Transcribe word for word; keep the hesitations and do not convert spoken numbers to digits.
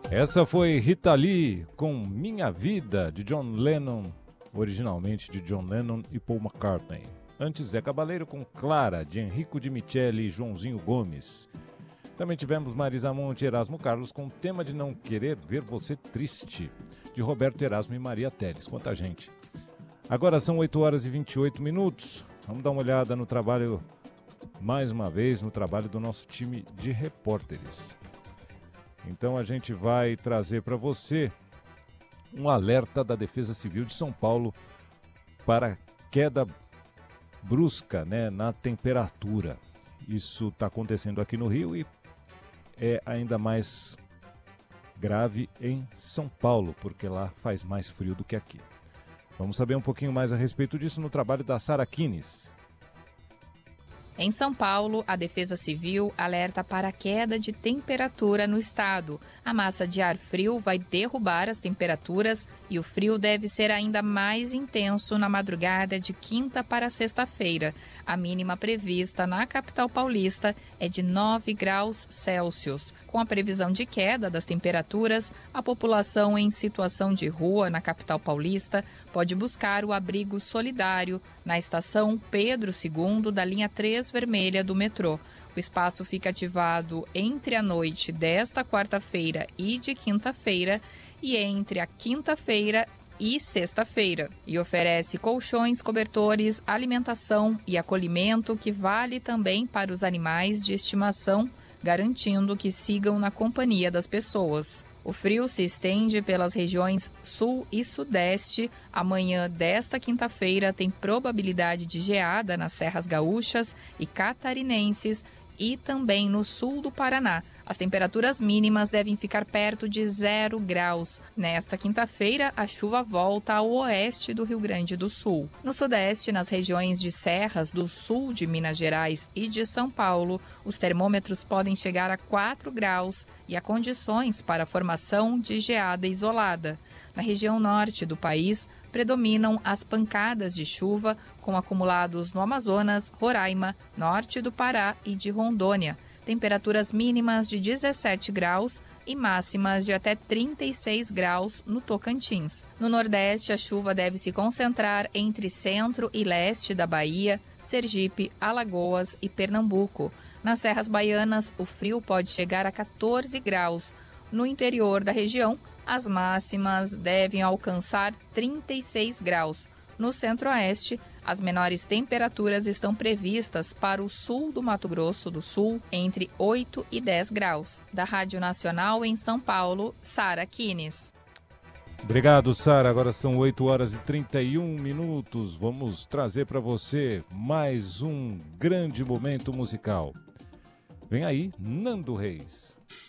Essa foi Rita Lee com Minha Vida, de John Lennon, originalmente de John Lennon e Paul McCartney. Antes, Zé Cabaleiro com Clara, de Enrico de Michele e Joãozinho Gomes. Também tivemos Marisa Monte e Erasmo Carlos com Tema de Não Querer Ver Você Triste, de Roberto Erasmo e Maria Teles. Quanta gente. Agora são oito horas e vinte e oito minutos. Vamos dar uma olhada no trabalho, mais uma vez, no trabalho do nosso time de repórteres. Então a gente vai trazer para você um alerta da Defesa Civil de São Paulo para queda brusca, né, na temperatura. Isso está acontecendo aqui no Rio e é ainda mais grave em São Paulo, porque lá faz mais frio do que aqui. Vamos saber um pouquinho mais a respeito disso no trabalho da Sara Kines. Em São Paulo, a Defesa Civil alerta para a queda de temperatura no estado. A massa de ar frio vai derrubar as temperaturas e o frio deve ser ainda mais intenso na madrugada de quinta para sexta-feira. A mínima prevista na capital paulista é de nove graus Celsius. Com a previsão de queda das temperaturas, a população em situação de rua na capital paulista pode buscar o abrigo solidário na estação Pedro segundo da linha três vermelha do metrô. O espaço fica ativado entre a noite desta quarta-feira e de quinta-feira e entre a quinta-feira e sexta-feira, e oferece colchões, cobertores, alimentação e acolhimento que vale também para os animais de estimação, garantindo que sigam na companhia das pessoas. O frio se estende pelas regiões sul e sudeste. Amanhã desta quinta-feira tem probabilidade de geada nas serras gaúchas e catarinenses e também no sul do Paraná. As temperaturas mínimas devem ficar perto de zero graus. Nesta quinta-feira, a chuva volta ao oeste do Rio Grande do Sul. No sudeste, nas regiões de serras do sul de Minas Gerais e de São Paulo, os termômetros podem chegar a quatro graus e há condições para a formação de geada isolada. Na região norte do país, predominam as pancadas de chuva, com acumulados no Amazonas, Roraima, norte do Pará e de Rondônia. Temperaturas mínimas de dezessete graus e máximas de até trinta e seis graus no Tocantins. No Nordeste, a chuva deve se concentrar entre centro e leste da Bahia, Sergipe, Alagoas e Pernambuco. Nas serras baianas, o frio pode chegar a quatorze graus. No interior da região, as máximas devem alcançar trinta e seis graus. No centro-oeste, as menores temperaturas estão previstas para o sul do Mato Grosso do Sul, entre oito e dez graus. Da Rádio Nacional em São Paulo, Sara Kines. Obrigado, Sara. Agora são oito horas e trinta e um minutos. Vamos trazer para você mais um grande momento musical. Vem aí, Nando Reis.